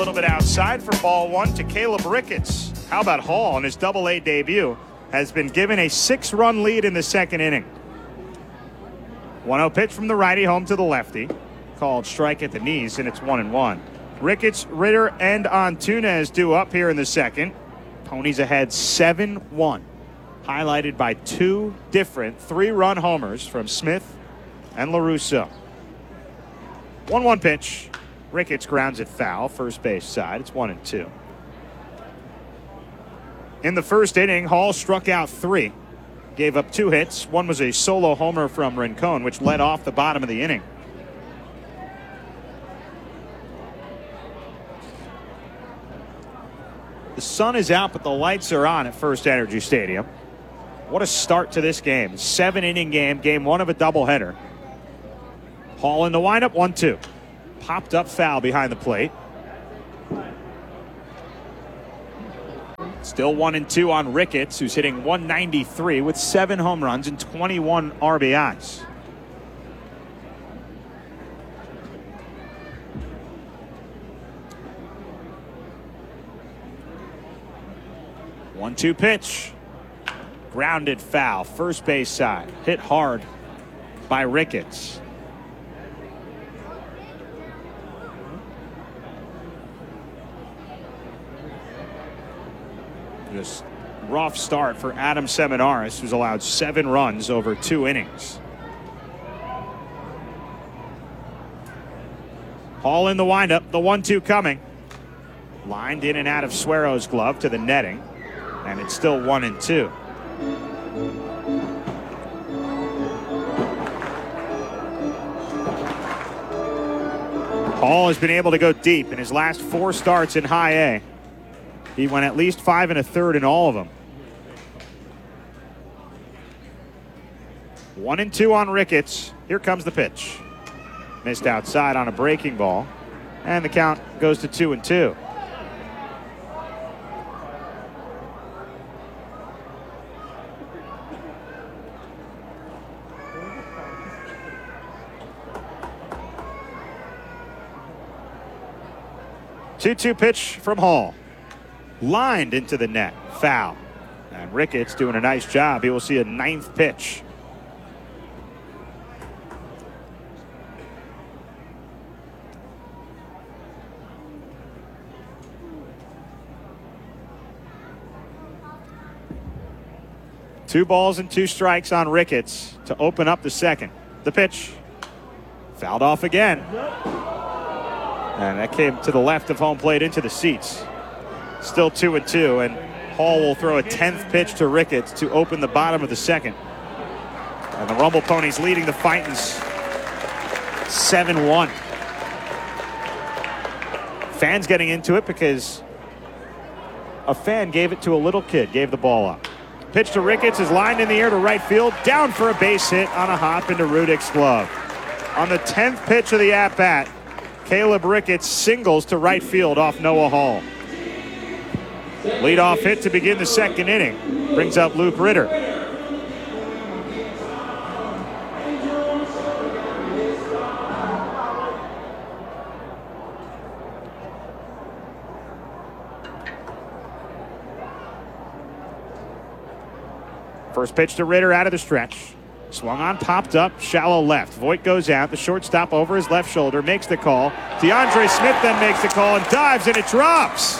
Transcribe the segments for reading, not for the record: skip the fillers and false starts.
A little bit outside for ball one to Caleb Ricketts. How about Hall in his Double-A debut? Has been given a 6-run lead in the second inning. 1-0 pitch from the righty home to the lefty. Called strike at the knees, and it's 1-1. Ricketts, Ritter, and Antunes due up here in the second. Ponies ahead 7-1. Highlighted by two different 3-run homers from Smith and LaRusso. 1-1 pitch. Ricketts grounds it foul, first base side. It's 1-2. In the first inning, Hall struck out 3. Gave up 2 hits. One was a solo homer from Rincon, which led off the bottom of the inning. The sun is out, but the lights are on at First Energy Stadium. What a start to this game. 7-inning game, game 1 of a doubleheader. Hall in the windup, 1-2. Popped up foul behind the plate. Still 1-2 on Ricketts, who's hitting .193 with 7 home runs and 21 RBIs. One-two pitch. Grounded foul, first base side. Hit hard by Ricketts. Just rough start for Adam Seminaris, who's allowed 7 runs over 2 innings. Hall in the windup, the 1-2 coming. Lined in and out of Suero's glove to the netting, and it's still 1-2. Hall has been able to go deep in his last 4 starts in High A. He went at least 5 1/3 in all of them. 1-2 on Ricketts. Here comes the pitch. Missed outside on a breaking ball, and the count goes to 2-2. Two-two pitch from Hall. Lined into the net. Foul. And Ricketts doing a nice job. He will see a 9th pitch. Two balls and 2 strikes on Ricketts to open up the second. The pitch. Fouled off again. And that came to the left of home plate into the seats. Still 2-2, and Hall will throw a 10th pitch to Ricketts to open the bottom of the second. And the Rumble Ponies leading the Fightins 7-1. Fans getting into it because a fan gave it to a little kid, gave the ball up. Pitch to Ricketts is lined in the air to right field, down for a base hit on a hop into Rudick's glove. On the 10th pitch of the at-bat, Caleb Ricketts singles to right field off Noah Hall. Leadoff hit to begin the second inning. Brings up Luke Ritter. First pitch to Ritter out of the stretch. Swung on, popped up, shallow left. Voit goes out. The shortstop over his left shoulder makes the call. DeAndre Smith then makes the call and dives, and it drops.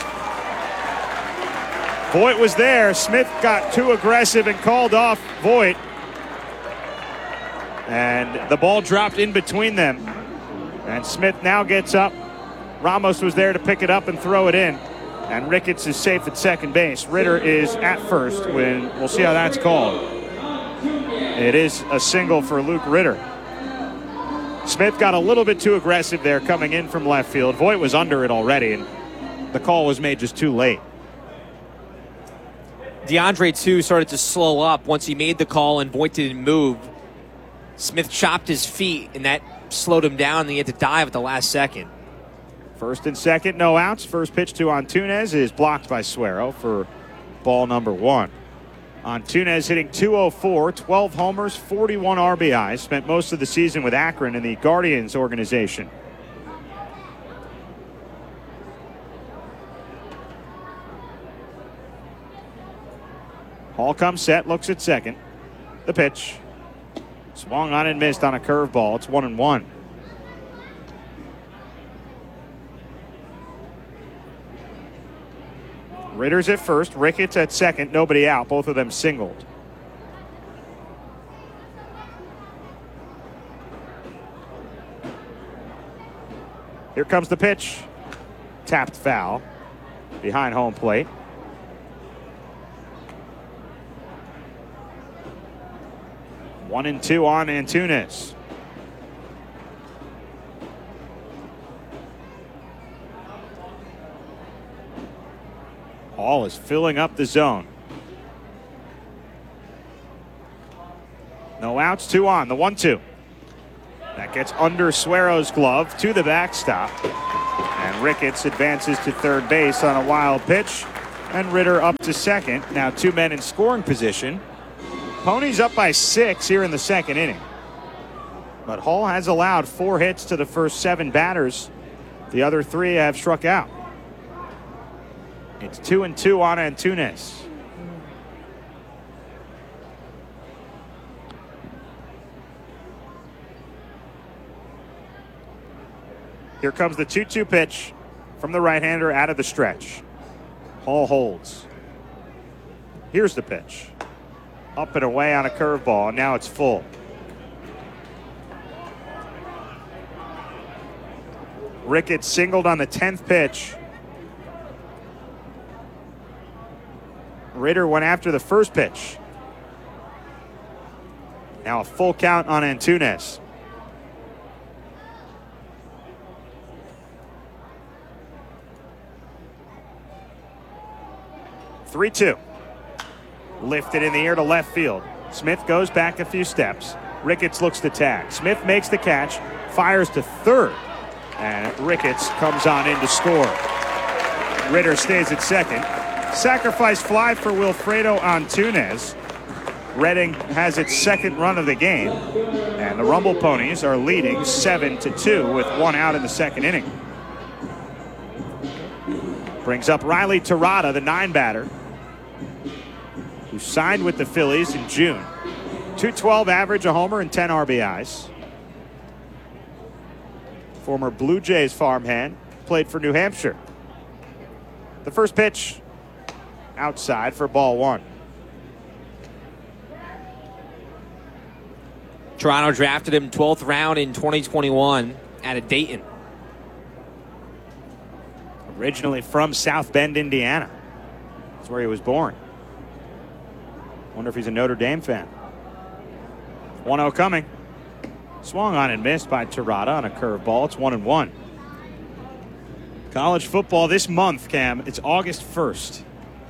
Voit was there. Smith got too aggressive and called off Voit. And the ball dropped in between them. And Smith now gets up. Ramos was there to pick it up and throw it in. And Ricketts is safe at second base. Ritter is at first. We'll see how that's called. It is a single for Luke Ritter. Smith got a little bit too aggressive there coming in from left field. Voit was under it already, and the call was made just too late. DeAndre, too, started to slow up once he made the call and Voit didn't move. Smith chopped his feet, and that slowed him down, and he had to dive at the last second. First and second, no outs. First pitch to Antunes is blocked by Suero for ball number 1. Antunes hitting .204, 12 homers, 41 RBIs. Spent most of the season with Akron in the Guardians organization. Hall comes set, looks at second. The pitch. Swung on and missed on a curveball. It's 1-1. Ritter's at first, Ricketts at second, nobody out. Both of them singled. Here comes the pitch. Tapped foul behind home plate. One and two on Antunes. Hall is filling up the zone. No outs, 2 on. The 1-2. That gets under Suero's glove to the backstop. And Ricketts advances to third base on a wild pitch. And Ritter up to second. Now 2 men in scoring position. Ponies up by 6 here in the second inning. But Hall has allowed 4 hits to the first 7 batters. The other 3 have struck out. It's 2-2 on Antunes. Here comes the 2-2 pitch from the right-hander out of the stretch. Hall holds. Here's the pitch. Up and away on a curveball, and now it's full. Ricketts singled on the 10th pitch. Ritter went after the first pitch. Now a full count on Antunes. Three-two. Lifted in the air to left field. Smith goes back a few steps. Ricketts looks to tag. Smith makes the catch, fires to third, and Ricketts comes on in to score. Ritter stays at second. Sacrifice fly for Wilfredo Antunes. Reading has its second run of the game, and the Rumble Ponies are leading 7-2 with 1 out in the second inning. Brings up Riley Terada, the 9-batter, who signed with the Phillies in June. .212 average, a homer, and 10 RBIs. Former Blue Jays farmhand, played for New Hampshire. The first pitch, outside for ball 1. Toronto drafted him 12th round in 2021 out of Dayton. Originally from South Bend, Indiana. That's where he was born. Wonder if he's a Notre Dame fan. 1-0 coming. Swung on and missed by Terada on a curveball. It's 1-1. College football this month, Cam. It's August 1st.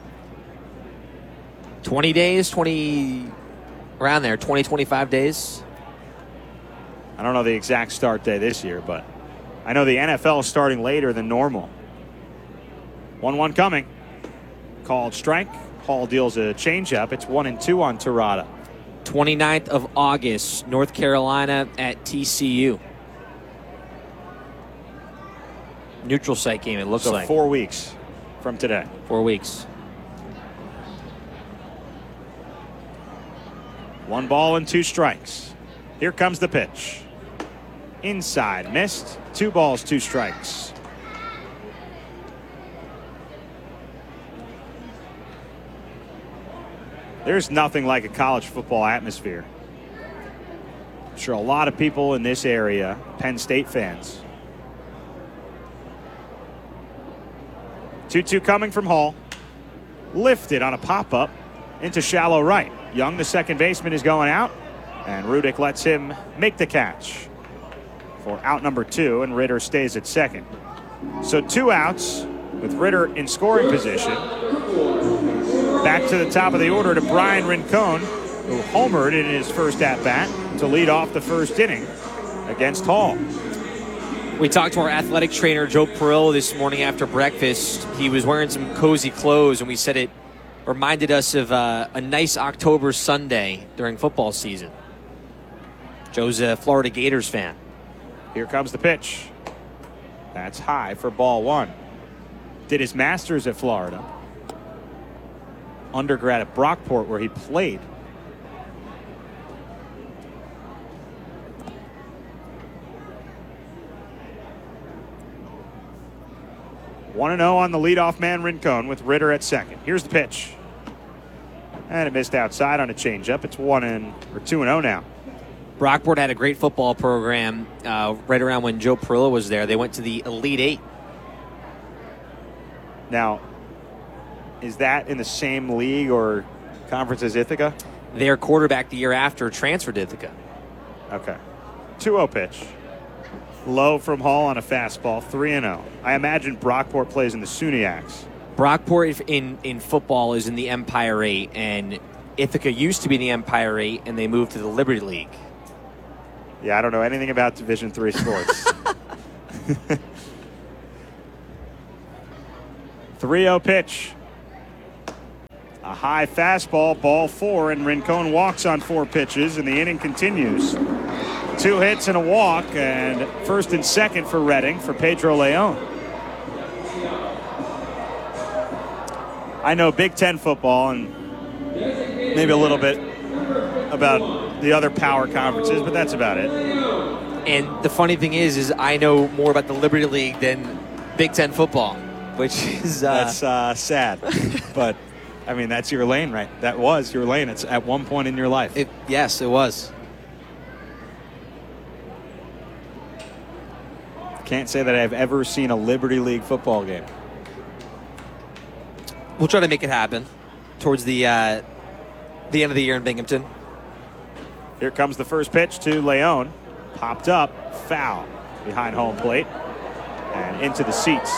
20 days, around there, 20, 25 days. I don't know the exact start day this year, but I know the NFL is starting later than normal. 1-1 coming. Called strike. Hall deals a changeup. It's 1-2 on Terada. 29th of August, North Carolina at TCU. Neutral site game, it looks like. 4 weeks from today. 4 weeks. 1 ball and 2 strikes. Here comes the pitch. Inside, missed. 2 balls, 2 strikes. There's nothing like a college football atmosphere. I'm sure a lot of people in this area, Penn State fans. 2-2 coming from Hall. Lifted on a pop-up into shallow right. Young, the second baseman, is going out, and Rudick lets him make the catch for out number 2, and Ritter stays at second. So 2 outs with Ritter in scoring position. Back to the top of the order to Brian Rincon, who homered in his first at-bat to lead off the first inning against Hall. We talked to our athletic trainer, Joe Perillo, this morning after breakfast. He was wearing some cozy clothes, and we said it reminded us of a nice October Sunday during football season. Joe's a Florida Gators fan. Here comes the pitch. That's high for ball 1. Did his master's at Florida. undergrad at Brockport where he played. One 1-0 on the leadoff man, Rincon, with Ritter at second. Here's the pitch. And it missed outside on a changeup. It's 2-0 now. Brockport had a great football program right around when Joe Perillo was there. They went to the Elite Eight. Now, is that in the same league or conference as Ithaca? Their quarterback the year after transferred to Ithaca. Okay. 2-0 pitch. Low from Hall on a fastball, 3-0. I imagine Brockport plays in the SUNYACs. Brockport in football is in the Empire 8, and Ithaca used to be in the Empire 8, and they moved to the Liberty League. Yeah, I don't know anything about Division III sports. 3-0 pitch. A high fastball, ball 4, and Rincon walks on 4 pitches, and the inning continues. 2 hits and a walk, and first and second for Reading for Pedro Leon. I know Big Ten football and maybe a little bit about the other power conferences, but that's about it. And the funny thing is I know more about the Liberty League than Big Ten football, which is... That's sad, but I mean, that's your lane, right? That was your lane. It's at one point in your life. Yes, it was. Can't say that I've ever seen a Liberty League football game. We'll try to make it happen towards the end of the year in Binghamton. Here comes the first pitch to Leon. Popped up, foul behind home plate and into the seats.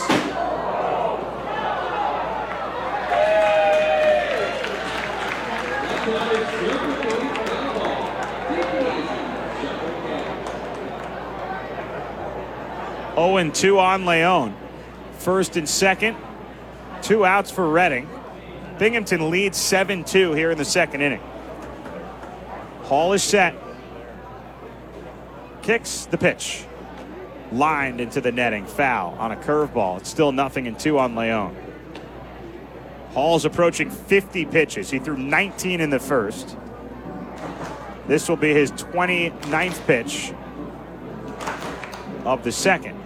Oh, and 2 on Leon. First and second. 2 outs for Reading. Binghamton leads 7-2 here in the second inning. Hall is set. Kicks the pitch. Lined into the netting. Foul on a curveball. It's still 0-2 on Leon. Hall's approaching 50 pitches. He threw 19 in the first. This will be his 29th pitch of the second.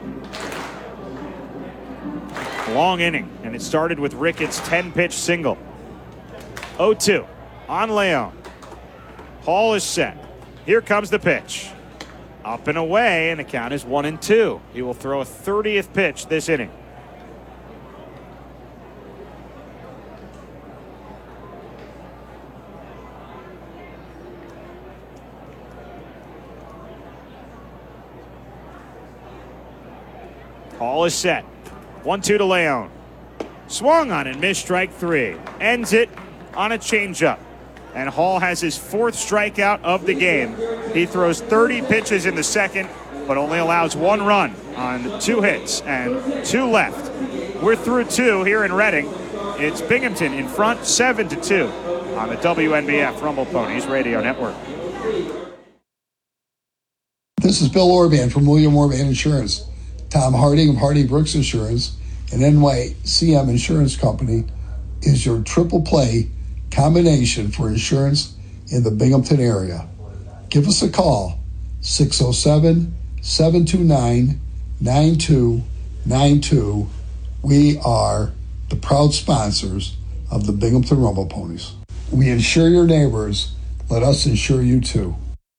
Long inning, and it started with Ricketts' 10-pitch single. 0-2 on Leon. Hall is set. Here comes the pitch. Up and away, and the count is 1-2. He will throw a 30th pitch this inning. Hall is set. 1-2 to Leon. Swung on and missed, strike 3. Ends it on a changeup. And Hall has his 4th strikeout of the game. He throws 30 pitches in the second, but only allows 1 run on 2 hits and 2 left. We're through 2 here in Reading. It's Binghamton in front, 7-2 on the WNBF Rumble Ponies Radio Network. This is Bill Orban from William Orban Insurance. Tom Harding of Harding Brooks Insurance and NYCM Insurance Company is your triple play combination for insurance in the Binghamton area. Give us a call, 607-729-9292. We are the proud sponsors of the Binghamton Rumble Ponies. We insure your neighbors. Let us insure you too.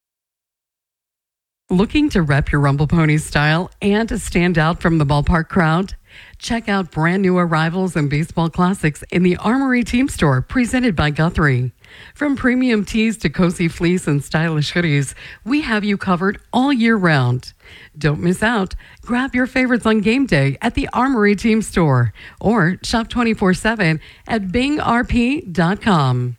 Looking to rep your Rumble Ponies style and to stand out from the ballpark crowd? Check out brand new arrivals and baseball classics in the Armory Team Store, presented by Guthrie. From premium tees to cozy fleece and stylish hoodies, we have you covered all year round. Don't miss out. Grab your favorites on game day at the Armory Team Store or shop 24/7 at bingrp.com.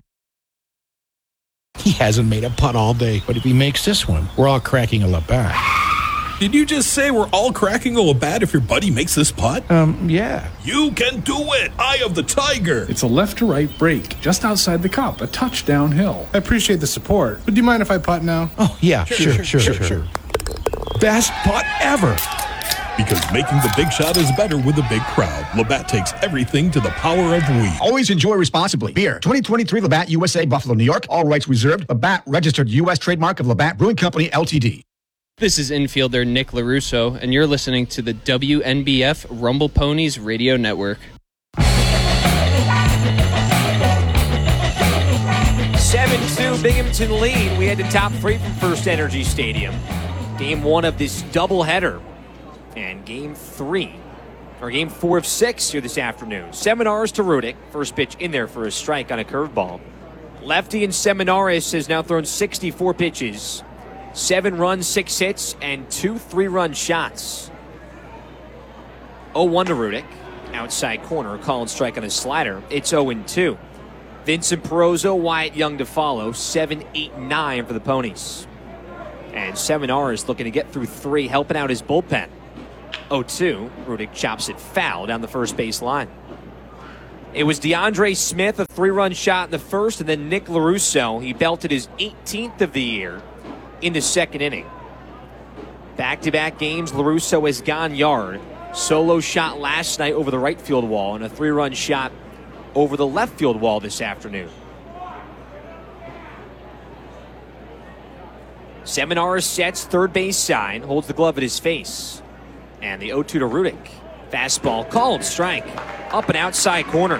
He hasn't made a putt all day, but if he makes this one, we're all cracking a Labatt. Did you just say we're all cracking a Labatt if your buddy makes this putt? Yeah. You can do it! Eye of the Tiger! It's a left to right break, just outside the cup, a touch downhill. I appreciate the support, but do you mind if I putt now? Oh, yeah, sure. Best putt ever! Because making the big shot is better with a big crowd. Labatt takes everything to the power of we. Always enjoy responsibly. Beer, 2023 Labatt USA, Buffalo, New York. All rights reserved. Labatt, registered U.S. trademark of Labatt Brewing Company, Ltd. This is infielder Nick LaRusso, and you're listening to the WNBF Rumble Ponies Radio Network. 7-2 Binghamton lead. We had the top three from First Energy Stadium. Game one of this doubleheader. And game four of six here this afternoon. Seminaris to Rudick. First pitch in there for a strike on a curveball. Lefty and Seminaris has now thrown 64 pitches. 7 runs, 6 hits, and 2 3-run shots. 0-1 to Rudick. Outside corner, call and strike on a slider. It's 0-2. Vincent Perozzo, Wyatt Young to follow. 7, 8, 9 for the Ponies. And Seminaris looking to get through 3, helping out his bullpen. 0-2. Rudick chops it foul down the first base line. It was DeAndre Smith, a 3-run shot in the first, and then Nick LaRusso. He belted his 18th of the year in the second inning. Back-to-back games, LaRusso has gone yard. Solo shot last night over the right field wall and a 3-run shot over the left field wall this afternoon. Seminaris sets third base side, holds the glove at his face. And the 0-2 to Rudick. Fastball called, strike. Up and outside corner.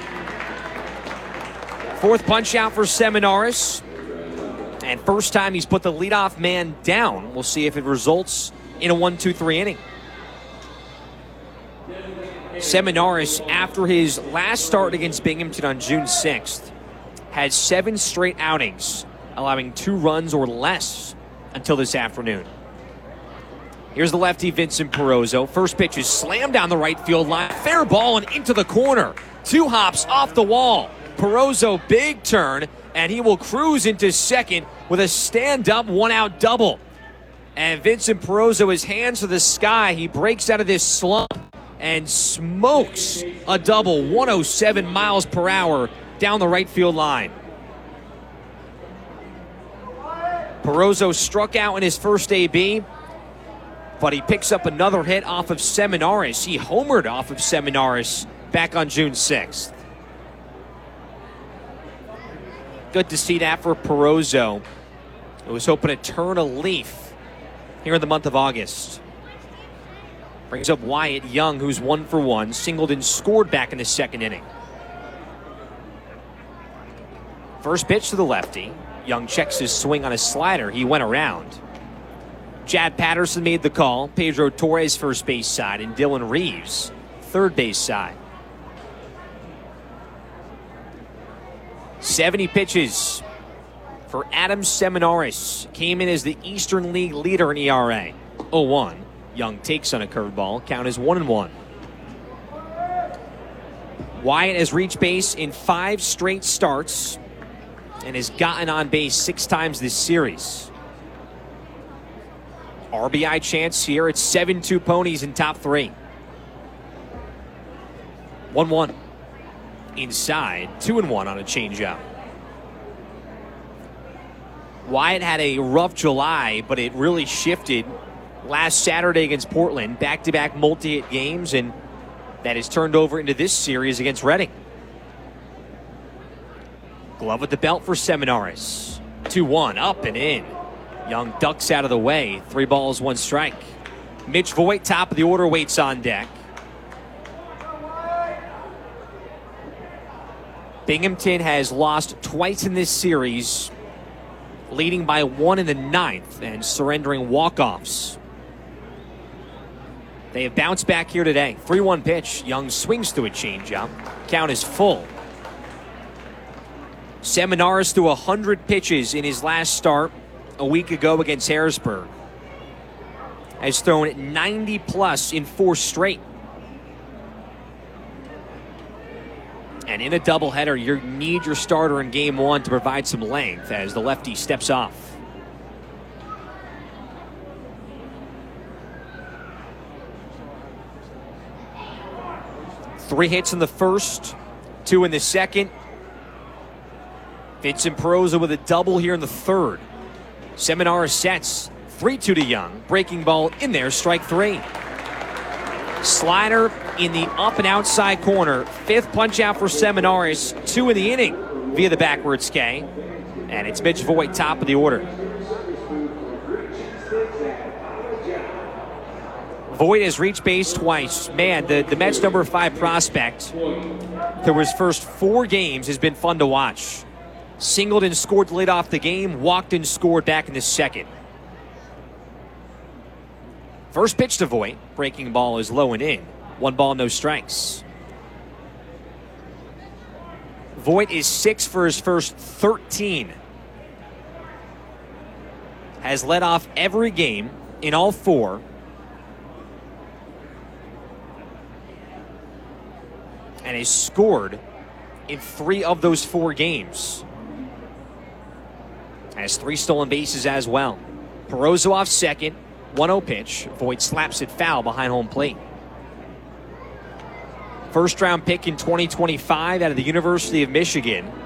Fourth punch out for Seminaris. And first time he's put the leadoff man down. We'll see if it results in a 1-2-3 inning. Seminaris, after his last start against Binghamton on June 6th, had 7 straight outings, allowing 2 runs or less until this afternoon. Here's the lefty, Vincent Perozzo. First pitch is slammed down the right field line. Fair ball and into the corner. 2 hops off the wall. Perozzo, big turn, and he will cruise into second with a stand-up 1-out double. And Vincent Perozzo, his hands to the sky. He breaks out of this slump and smokes a double, 107 miles per hour down the right field line. Perozzo struck out in his first AB, but he picks up another hit off of Seminaris. He homered off of Seminaris back on June 6th. Good to see that for Perozzo, who was hoping to turn a leaf here in the month of August. Brings up Wyatt Young, who's 1 for 1, singled and scored back in the second inning. First pitch to the lefty. Young checks his swing on a slider. He went around. Chad Patterson made the call. Pedro Torres first base side, and Dylan Reeves third base side. 70 pitches for Adam Seminaris. Came in as the Eastern League leader in ERA. 0-1. Young takes on a curveball. Count is 1-1. Wyatt has reached base in 5 straight starts and has gotten on base 6 times this series. RBI chance here. It's 7-2 Ponies in top 3. 1-1. Inside, 2-1 on a changeup. Wyatt had a rough July, but it really shifted last Saturday against Portland. Back-to-back multi-hit games, and that is turned over into this series against Reading. Glove at the belt for Seminaris. 2-1, up and in. Young ducks out of the way. 3 balls, 1 strike. Mitch Voigt, top of the order, waits on deck. Binghamton has lost twice in this series, leading by 1 in the 9th and surrendering walk-offs. They have bounced back here today. 3-1 pitch. Young swings to a changeup. Count is full. Seminaris threw 100 pitches in his last start a week ago against Harrisburg. Has thrown 90-plus in 4 straight. And in a doubleheader, you need your starter in game 1 to provide some length as the lefty steps off. Three hits in the first, 2 in the second. Vincent Perozzo with a double here in the third. Seminaris sets 3-2 to Young. Breaking ball in there, strike 3. Slider in the up and outside corner. 5th punch out for Seminaris. 2 in the inning via the backwards K. And it's Mitch Voigt, top of the order. Voigt has reached base twice. Man, the Mets' number 5 prospect, through his first 4 games, has been fun to watch. Singled and scored to lead off the game, walked and scored back in the second. First pitch to Voigt. Breaking ball is low and in. 1 ball, no strikes. Voigt is 6 for his first 13. Has led off every game in all 4. And has scored in 3 of those 4 games. Has 3 stolen bases as well. Perozo off second. 1-0 pitch. Voigt slaps it foul behind home plate. First round pick in 2025 out of the University of Michigan.